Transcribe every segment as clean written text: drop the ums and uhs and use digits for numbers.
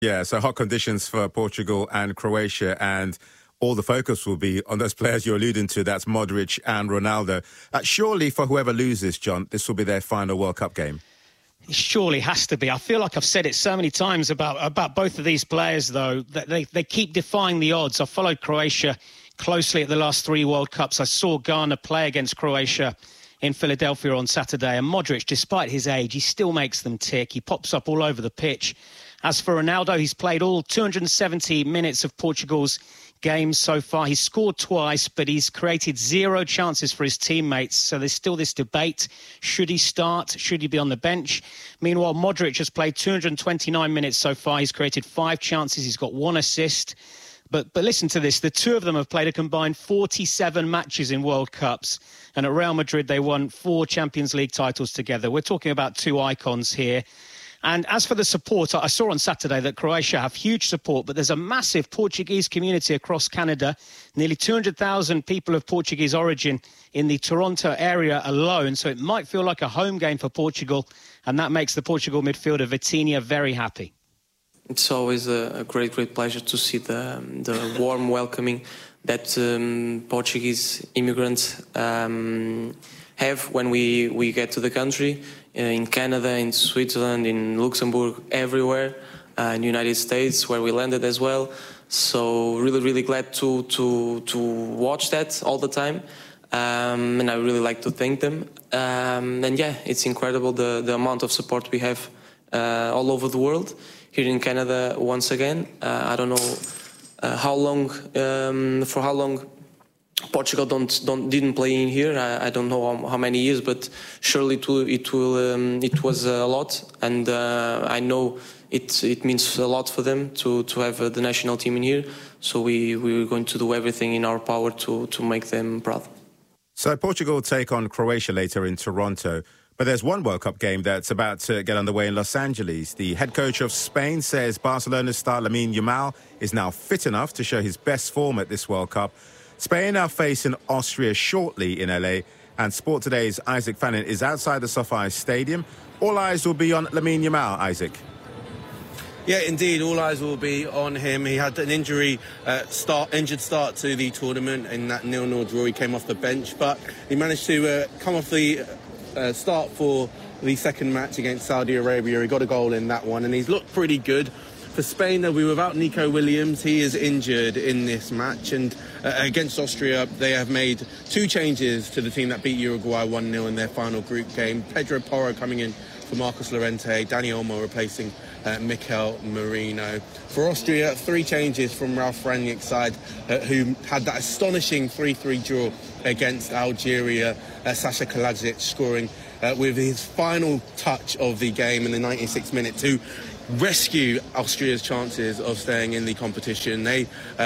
Yeah, so hot conditions for Portugal and Croatia, and all the focus will be on those players you're alluding to. That's Modric and Ronaldo. Surely for whoever loses, John, this will be their final World Cup game. It surely has to be. I feel like I've said it so many times about both of these players, though, that they keep defying the odds. I followed Croatia closely at the last 3 World Cups. I saw Ghana play against Croatia in Philadelphia on Saturday, and Modric, despite his age, he still makes them tick. He pops up all over the pitch. As for Ronaldo, he's played all 270 minutes of Portugal's games so far. He's scored twice, but he's created 0 chances for his teammates. So there's still this debate. Should he start? Should he be on the bench? Meanwhile, Modric has played 229 minutes so far. He's created 5 chances. He's got 1 assist. But listen to this. The two of them have played a combined 47 matches in World Cups. And at Real Madrid, they won 4 Champions League titles together. We're talking about 2 icons here. And as for the support, I saw on Saturday that Croatia have huge support, but there's a massive Portuguese community across Canada. Nearly 200,000 people of Portuguese origin in the Toronto area alone. So it might feel like a home game for Portugal. And that makes the Portugal midfielder Vitinha very happy. It's always a great pleasure to see the warm welcoming that Portuguese immigrants have when we get to the country. In Canada, in Switzerland, in Luxembourg, everywhere, in the United States, where we landed as well. So really glad to watch that all the time. And I really like to thank them. And yeah, it's incredible the amount of support we have all over the world. Here in Canada, once again, I don't know for how long Portugal didn't play in here. I don't know how many years, but surely it was a lot, and I know it means a lot for them to have the national team in here. So we're going to do everything in our power to make them proud. So Portugal will take on Croatia later in Toronto. But there's one World Cup game that's about to get underway in Los Angeles. The head coach of Spain says Barcelona's star Lamine Yamal is now fit enough to show his best form at this World Cup. Spain are facing Austria shortly in LA, and Sport Today's Isaac Fannin is outside the SoFi Stadium. All eyes will be on Lamine Yamal, Isaac. Yeah, indeed, all eyes will be on him. He had an injured start to the tournament in that 0-0 draw. He came off the bench, but he managed to come off the start for the second match against Saudi Arabia. He got a goal in that one, and he's looked pretty good. For Spain, they'll be without Nico Williams. He is injured in this match, and against Austria, they have made 2 changes to the team that beat Uruguay 1-0 in their final group game. Pedro Porro coming in for Marcos Llorente, Dani Olmo replacing Mikel Merino. For Austria, 3 changes from Ralf Rangnick's side, who had that astonishing 3-3 draw against Algeria. Sasha Kalajic scoring with his final touch of the game in the 96th minute to rescue Austria's chances of staying in the competition. They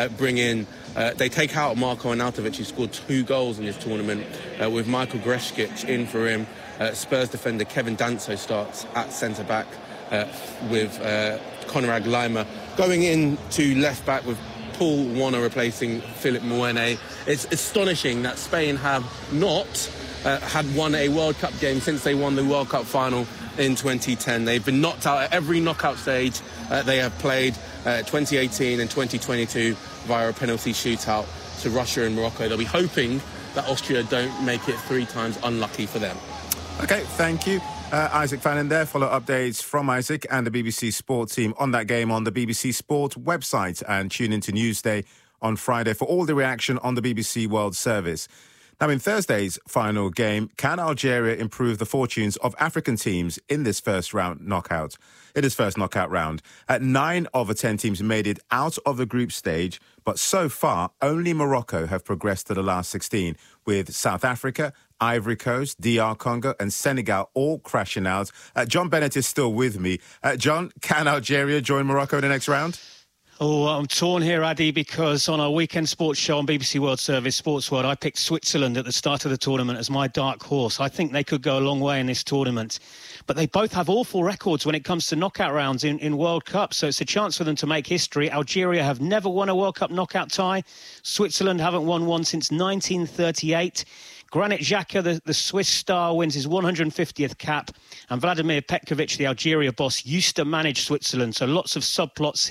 they take out Marko Arnautovic, who scored 2 goals in this tournament, with Michael Greškic in for him. Spurs defender Kevin Danso starts at centre-back with Konrad Laimer going in to left-back with Paul Warner replacing Philip Mwene. It's astonishing that Spain have not had won a World Cup game since they won the World Cup final in 2010. They've been knocked out at every knockout stage they have played, 2018 and 2022 via a penalty shootout to Russia and Morocco. They'll be hoping that Austria don't make it 3 times unlucky for them. OK, thank you. Isaac Fannin there. Follow updates from Isaac and the BBC Sport team on that game on the BBC Sport website, and tune into Newsday on Friday for all the reaction on the BBC World Service. Now, in Thursday's final game, can Algeria improve the fortunes of African teams in this first knockout round? 9 of the 10 teams made it out of the group stage, but so far, only Morocco have progressed to the last 16, with South Africa, Ivory Coast, DR Congo and Senegal all crashing out. John Bennett is still with me. John, can Algeria join Morocco in the next round? Oh, I'm torn here, Addy, because on our weekend sports show on BBC World Service Sports World, I picked Switzerland at the start of the tournament as my dark horse. I think they could go a long way in this tournament. But they both have awful records when it comes to knockout rounds in World Cups, so it's a chance for them to make history. Algeria have never won a World Cup knockout tie. Switzerland haven't won one since 1938. Granit Xhaka, the Swiss star, wins his 150th cap. And Vladimir Petkovic, the Algeria boss, used to manage Switzerland, so lots of subplots here.